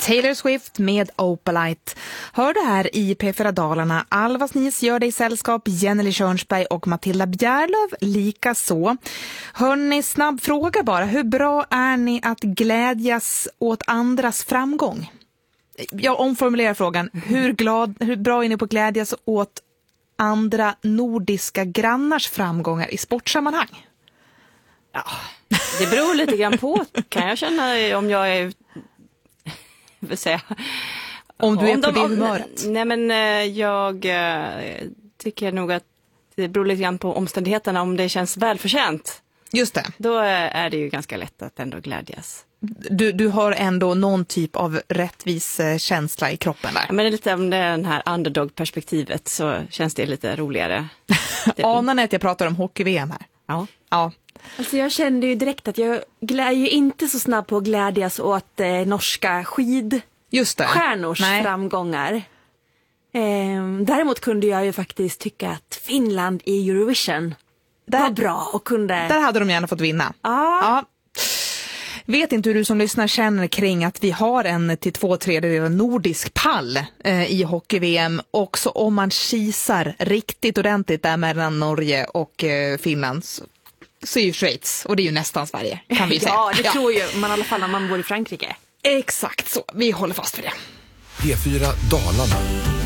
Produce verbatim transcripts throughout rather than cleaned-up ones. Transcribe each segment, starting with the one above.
Taylor Swift med Opalite. Hör du här i P fyra Dalarna. Alva Snis gör dig sällskap, Jenny Körnsberg och Matilda Bjärlöv lika så. Hörrni, snabb fråga bara. Hur bra är ni att glädjas åt andras framgång? Jag omformulerar frågan. Hur, glad, hur bra är ni på att glädjas åt andra nordiska grannars framgångar i sportsammanhang? Ja, det beror lite grann på. Kan jag känna om jag är... Vill säga. Om du är om på de, det om, humöret. Nej, men jag tycker nog att det beror lite grann på omständigheterna. Om det känns välförtjänt. Just det. Då är det ju ganska lätt att ändå glädjas. Du, du har ändå någon typ av rättvis känsla i kroppen där. Ja, men lite om det är den här underdog-perspektivet så känns det lite roligare. Anar ni att jag pratar om hockey-V M här? Ja. Ja. Alltså jag kände ju direkt att jag är ju inte så snabb på att glädjas åt eh, norska skidstjärnors framgångar. Eh, däremot kunde jag ju faktiskt tycka att Finland i Eurovision där, var bra och kunde... Där hade de gärna fått vinna. Ah. Ja. Vet inte hur du som lyssnar känner kring att vi har en till två tredjedelar nordisk pall eh, i hockey-V M. Också om man kisar riktigt ordentligt där mellan Norge och eh, Finland så är ju Schweiz, och det är ju nästan Sverige, kan vi säga. Ja, det ja. tror ju man i alla fall när man bor i Frankrike. Exakt så, vi håller fast vid det. P fyra Dalarna.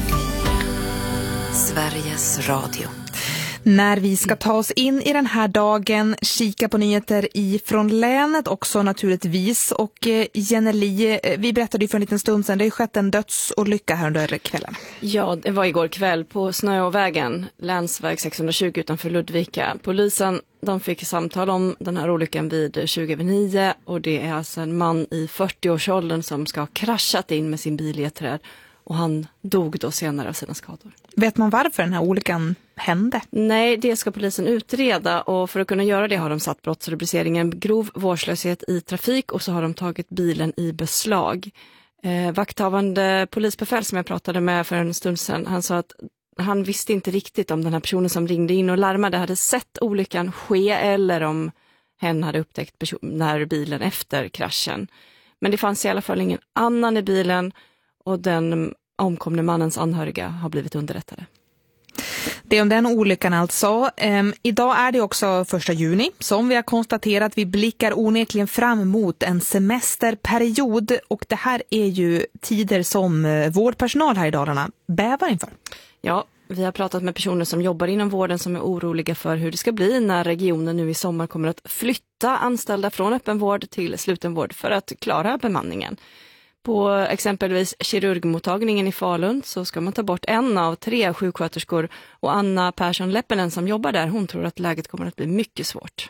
Sveriges Radio. När vi ska ta oss in i den här dagen, kika på nyheter ifrån länet också naturligtvis. Och eh, Jenny, vi berättade ju för en liten stund sedan, det har ju skett en dödsolycka här under kvällen. Ja, det var igår kväll på Snövägen, länsväg sexhundratjugo utanför Ludvika. Polisen, de fick samtal om den här olyckan vid tjugo över nio och det är alltså en man i fyrtioårsåldern som ska ha kraschat in med sin bil i ett träd. Och han dog då senare av sina skador. Vet man varför den här olyckan hände? Nej, det ska polisen utreda och för att kunna göra det har de satt brottsrubriceringen grov vårdslöshet i trafik och så har de tagit bilen i beslag. Eh, vakthavande polisbefäl som jag pratade med för en stund sedan, han sa att han visste inte riktigt om den här personen som ringde in och larmade hade sett olyckan ske eller om hen hade upptäckt person- när bilen efter kraschen. Men det fanns i alla fall ingen annan i bilen. Och den omkomne mannens anhöriga har blivit underrättade. Det är om den olyckan alltså. Ehm, idag är det också första juni. Som vi har konstaterat, vi blickar onekligen fram mot en semesterperiod. Och det här är ju tider som eh, vårdpersonal här i Dalarna bävar inför. Ja, vi har pratat med personer som jobbar inom vården som är oroliga för hur det ska bli när regionen nu i sommar kommer att flytta anställda från öppenvård till slutenvård för att klara bemanningen. På exempelvis kirurgmottagningen i Falun så ska man ta bort en av tre sjuksköterskor och Anna Persson Leppinen som jobbar där, hon tror att läget kommer att bli mycket svårt.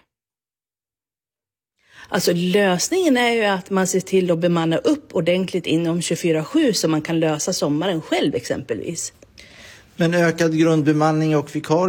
Alltså lösningen är ju att man ser till att bemanna upp ordentligt inom tjugofyra sju så man kan lösa sommaren själv exempelvis. Men ökad grundbemanning och vikarier